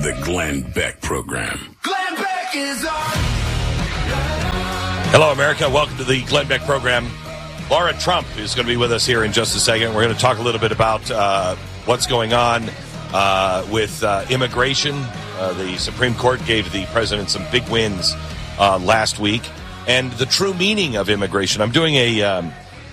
The Glenn Beck Program. Glenn Beck is on. Hello, America. Welcome to the Glenn Beck Program. Laura Trump is going to be with us here in just a second. We're going to talk a little bit about what's going on with immigration. The Supreme Court gave the president some big wins last week, and the true meaning of immigration. I'm doing a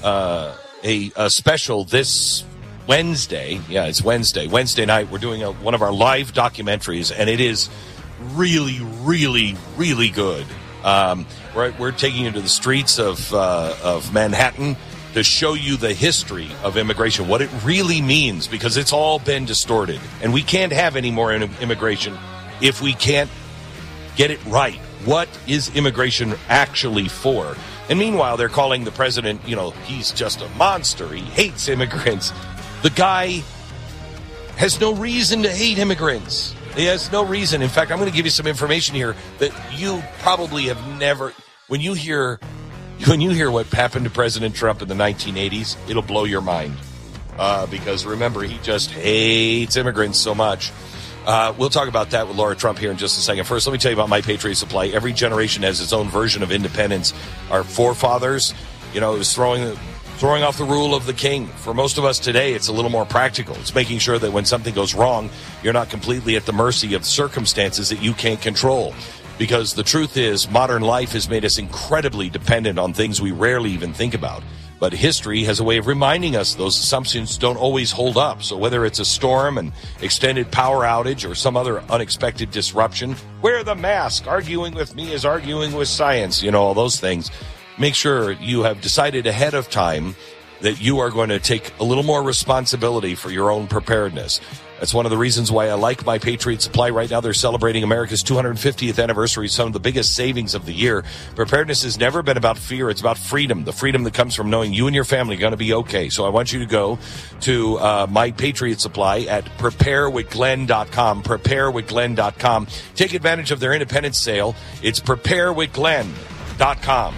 special this Wednesday. Yeah, it's Wednesday. Wednesday night, we're doing one of our live documentaries, and it is really, really, really good. We're taking you to the streets of Manhattan to show you the history of immigration, what it really means, because it's all been distorted. And we can't have any more immigration if we can't get it right. What is immigration actually for? And meanwhile, they're calling the president, he's just a monster. He hates immigrants. The guy has no reason to hate immigrants. He has no reason. In fact, I'm going to give you some information here that you probably have never. When you hear what happened to President Trump in the 1980s, it'll blow your mind. Because remember, he just hates immigrants so much. We'll talk about that with Laura Trump here in just a second. First, let me tell you about My Patriot Supply. Every generation has its own version of independence. Our forefathers, it was throwing off the rule of the king. For most of us today, it's a little more practical. It's making sure that when something goes wrong, you're not completely at the mercy of circumstances that you can't control. Because the truth is, modern life has made us incredibly dependent on things we rarely even think about. But history has a way of reminding us those assumptions don't always hold up. So whether it's a storm, an extended power outage, or some other unexpected disruption, wear the mask. Arguing with me is arguing with science. All those things. Make sure you have decided ahead of time that you are going to take a little more responsibility for your own preparedness. That's one of the reasons why I like My Patriot Supply. Right now, they're celebrating America's 250th anniversary, some of the biggest savings of the year. Preparedness has never been about fear. It's about freedom, the freedom that comes from knowing you and your family are going to be okay. So I want you to go to My Patriot Supply at preparewithglenn.com, preparewithglenn.com. Take advantage of their independence sale. It's preparewithglenn.com.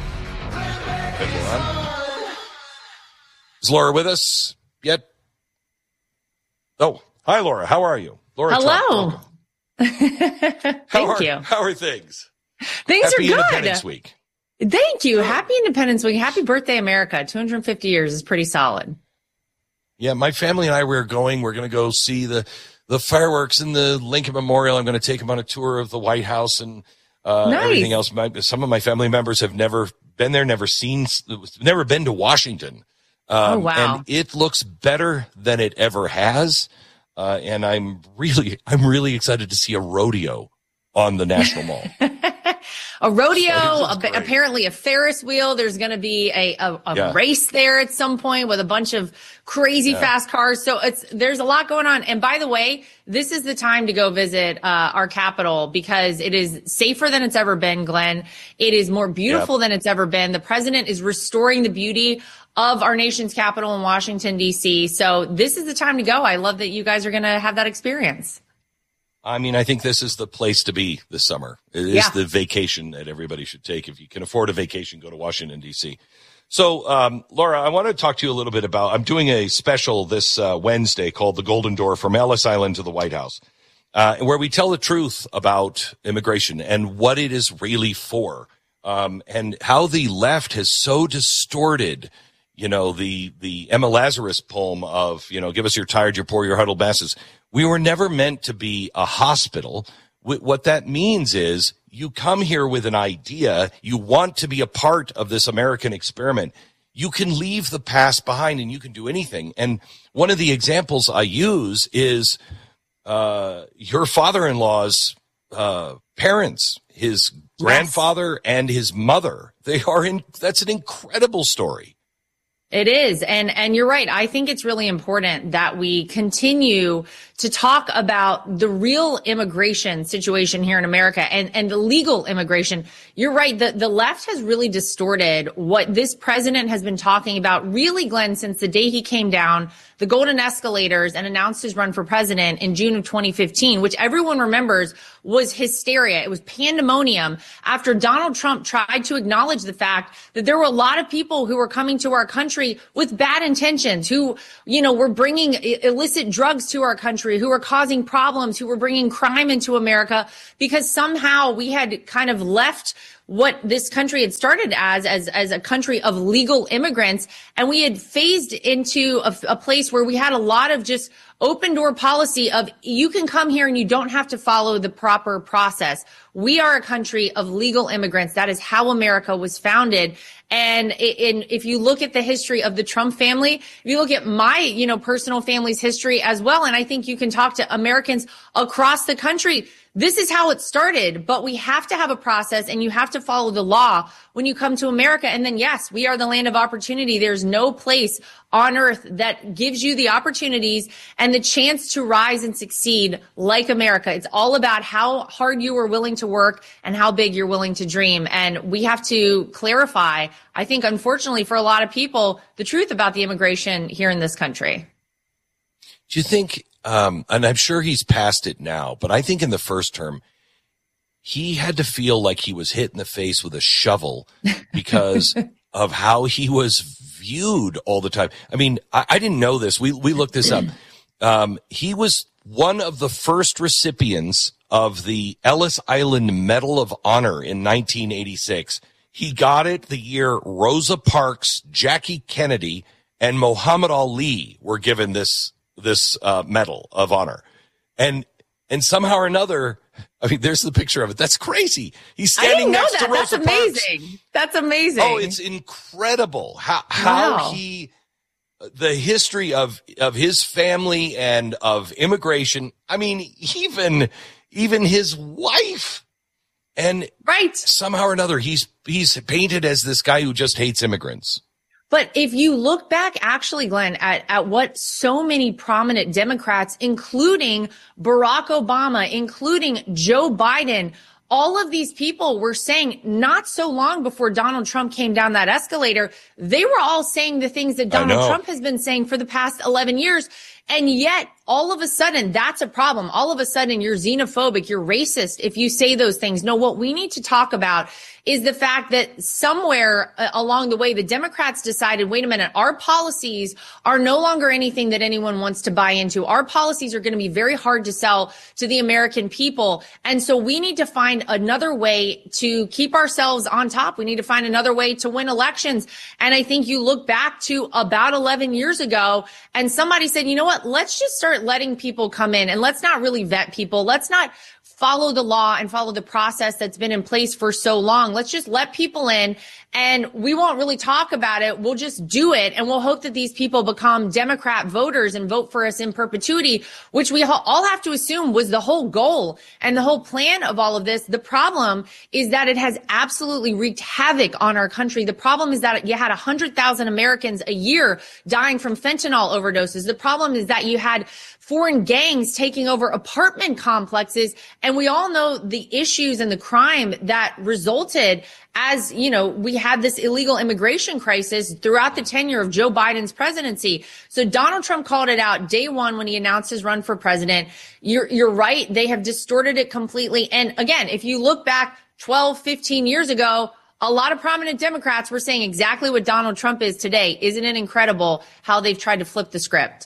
Is Laura with us yet? Oh, hi, Laura. How are you? Laura Hello. Thank you. How are things? Things Happy are good. Independence Week. Thank you. Happy Independence Week. Happy birthday, America. 250 years is pretty solid. Yeah, my family and I, we're going to go see the fireworks in the Lincoln Memorial. I'm going to take them on a tour of the White House and everything else. Some of my family members have never been there, never been to Washington. Oh, wow. And it looks better than it ever has. And I'm really excited to see a rodeo on the National Mall. A rodeo, apparently a Ferris wheel. There's going to be a race there at some point with a bunch of crazy fast cars. So there's a lot going on. And by the way, this is the time to go visit our Capitol because it is safer than it's ever been, Glenn. It is more beautiful than it's ever been. The president is restoring the beauty of our nation's capital in Washington, D.C. So this is the time to go. I love that you guys are going to have that experience. I mean, I think this is the place to be this summer. It is the vacation that everybody should take. If you can afford a vacation, go to Washington, D.C. So, Laura, I want to talk to you a little bit about, I'm doing a special this Wednesday called The Golden Door from Ellis Island to the White House, where we tell the truth about immigration and what it is really for, and how the left has so distorted the Emma Lazarus poem of, give us your tired, your poor, your huddled masses. We were never meant to be a hospital. What that means is you come here with an idea. You want to be a part of this American experiment. You can leave the past behind and you can do anything. And one of the examples I use is your father-in-law's parents, his grandfather and his mother. That's an incredible story. It is. And you're right. I think it's really important that we continue to talk about the real immigration situation here in America and the legal immigration. You're right. The left has really distorted what this president has been talking about, really, Glenn, since the day he came down the golden escalators and announced his run for president in June of 2015, which everyone remembers was hysteria. It was pandemonium after Donald Trump tried to acknowledge the fact that there were a lot of people who were coming to our country with bad intentions, who, were bringing illicit drugs to our country, country, who were causing problems, who were bringing crime into America, because somehow we had kind of left what this country had started as a country of legal immigrants. And we had phased into a place where we had a lot of just open door policy of you can come here and you don't have to follow the proper process. We are a country of legal immigrants. That is how America was founded. And if you look at the history of the Trump family, if you look at my, personal family's history as well, and I think you can talk to Americans across the country, this is how it started, but we have to have a process and you have to follow the law when you come to America. And then, yes, we are the land of opportunity. There's no place on earth that gives you the opportunities and the chance to rise and succeed like America. It's all about how hard you are willing to work and how big you're willing to dream. And we have to clarify, I think, unfortunately, for a lot of people, the truth about the immigration here in this country. Do you think, and I'm sure he's past it now, but I think in the first term, he had to feel like he was hit in the face with a shovel because of how he was viewed all the time. I mean, I didn't know this. We looked this up. He was one of the first recipients of the Ellis Island Medal of Honor in 1986. He got it the year Rosa Parks, Jackie Kennedy, and Muhammad Ali were given this Medal of Honor. And somehow or another, I mean, there's the picture of it. That's crazy. He's standing next to Rosa Parks. That's amazing. That's amazing. Oh, it's incredible how he, the history of his family and of immigration. I mean, even his wife. And right. Somehow or another, he's painted as this guy who just hates immigrants. But if you look back, actually, Glenn, at what so many prominent Democrats, including Barack Obama, including Joe Biden, all of these people were saying not so long before Donald Trump came down that escalator, they were all saying the things that Donald Trump has been saying for the past 11 years. And yet, all of a sudden, that's a problem. All of a sudden, you're xenophobic, you're racist if you say those things. No, what we need to talk about is the fact that somewhere along the way, the Democrats decided, wait a minute, our policies are no longer anything that anyone wants to buy into. Our policies are going to be very hard to sell to the American people. And so we need to find another way to keep ourselves on top. We need to find another way to win elections. And I think you look back to about 11 years ago and somebody said, you know what, let's just start letting people come in and let's not really vet people. Let's not follow the law and follow the process that's been in place for so long. Let's just let people in and we won't really talk about it. We'll just do it. And we'll hope that these people become Democrat voters and vote for us in perpetuity, which we all have to assume was the whole goal and the whole plan of all of this. The problem is that it has absolutely wreaked havoc on our country. The problem is that you had 100,000 Americans a year dying from fentanyl overdoses. The problem is that you had foreign gangs taking over apartment complexes. And we all know the issues and the crime that resulted as, we had this illegal immigration crisis throughout the tenure of Joe Biden's presidency. So Donald Trump called it out day one when he announced his run for president. You're right. They have distorted it completely. And again, if you look back 12, 15 years ago, a lot of prominent Democrats were saying exactly what Donald Trump is today. Isn't it incredible how they've tried to flip the script?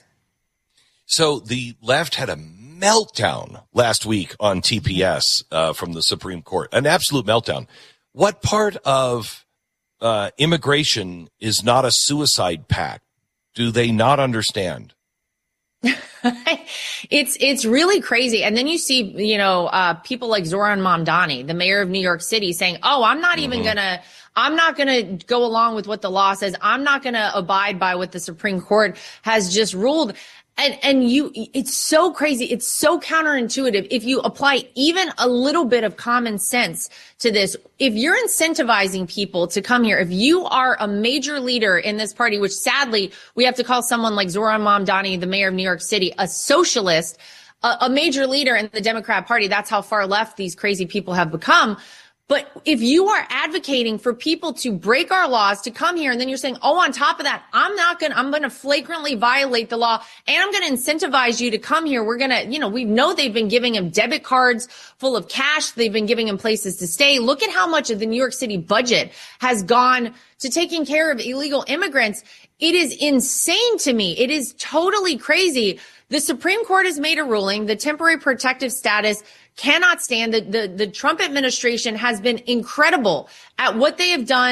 So the left had a meltdown last week on TPS from the Supreme Court, an absolute meltdown. What part of immigration is not a suicide pact? Do they not understand? It's really crazy. And then you see, people like Zohran Mamdani, the mayor of New York City, saying, oh, I'm not going to go along with what the law says. I'm not going to abide by what the Supreme Court has just ruled. It's so crazy. It's so counterintuitive. If you apply even a little bit of common sense to this, if you're incentivizing people to come here, if you are a major leader in this party, which sadly we have to call someone like Zohran Mamdani, the mayor of New York City, a socialist, a major leader in the Democrat Party, that's how far left these crazy people have become. But if you are advocating for people to break our laws to come here and then you're saying, oh, on top of that, I'm going to flagrantly violate the law and I'm going to incentivize you to come here. We're going to, we know they've been giving him debit cards full of cash. They've been giving him places to stay. Look at how much of the New York City budget has gone to taking care of illegal immigrants. It is insane to me. It is totally crazy The Supreme Court has made a ruling. The temporary protective status cannot stand. The Trump administration has been incredible at what they have done